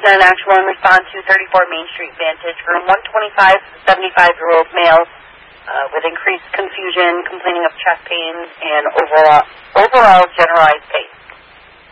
actual and respond to 34 Main Street Vantage, room 125, 75-year-old male with increased confusion, complaining of chest pains, and overall generalized pain.